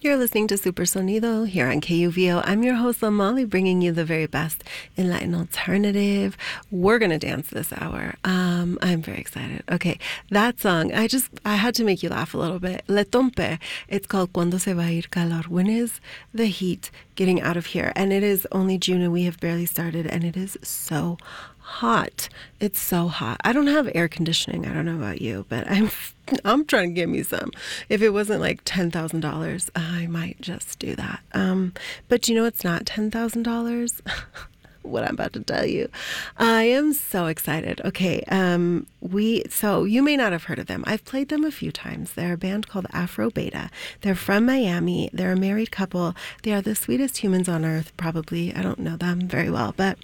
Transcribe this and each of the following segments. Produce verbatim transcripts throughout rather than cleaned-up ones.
You're listening to Super Sonido here on K U V O. I'm your host, Molly, bringing you the very best in Latin alternative. We're going to dance this hour. Um, I'm very excited. Okay, that song, I just, I had to make you laugh a little bit. Le Tompe. It's called Cuando se va a ir calor. When is the heat getting out of here? And it is only June and we have barely started, and it is so hot. It's so hot. I don't have air conditioning. I don't know about you, but I'm I'm trying to get me some. If it wasn't like ten thousand dollars, I might just do that. Um, but you know it's not ten thousand dollars? What I'm about to tell you. I am so excited. Okay, um, we so you may not have heard of them. I've played them a few times. They're a band called Afro Beta. They're from Miami. They're a married couple. They are the sweetest humans on earth, probably. I don't know them very well, but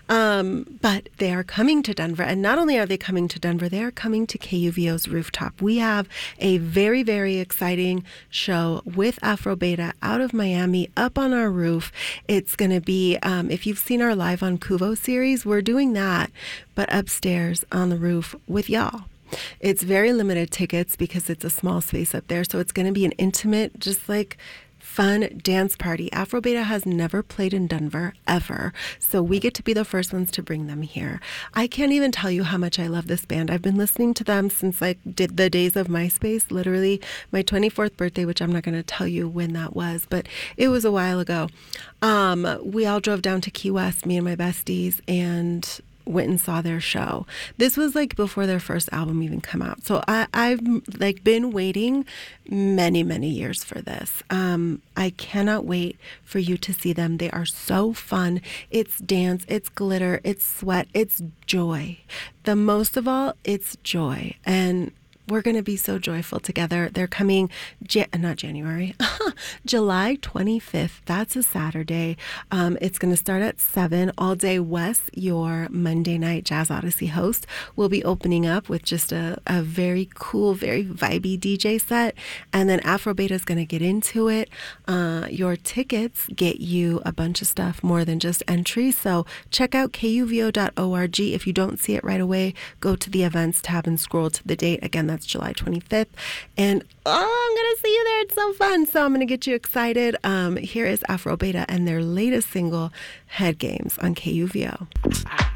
um, but they are coming to Denver. And not only are they coming to Denver, they are coming to K U V O's rooftop. We have a very, very exciting show with Afro Beta out of Miami up on our roof. It's going to be, um, if you've seen our live on Kuvo series, we're doing that, but upstairs on the roof with y'all. It's very limited tickets because it's a small space up there, so it's going to be an intimate, just like fun dance party. Afro Beta has never played in Denver ever, so we get to be the first ones to bring them here. I can't even tell you how much I love this band. I've been listening to them since like did the days of MySpace, literally my twenty-fourth birthday, which I'm not going to tell you when that was, but it was a while ago. Um, we all drove down to Key West, me and my besties, and went and saw their show. This was like before their first album even come out. So I, I've like been waiting many, many years for this. Um, I cannot wait for you to see them. They are so fun. It's dance, it's glitter, it's sweat, it's joy. The most of all, it's joy. And we're going to be so joyful together. They're coming, Jan- not January, July twenty-fifth. That's a Saturday. Um, it's going to start at seven all day. Wes, your Monday night Jazz Odyssey host, will be opening up with just a, a very cool, very vibey D J set. And then Afro Beta is going to get into it. Uh, your tickets get you a bunch of stuff more than just entry. So check out K U V O dot org. If you don't see it right away, go to the events tab and scroll to the date. Again, that's July twenty-fifth. And oh, I'm going to see you there. It's so fun. So I'm going to get you excited. Um, here is Afro Beta and their latest single, Head Games, on K U V O.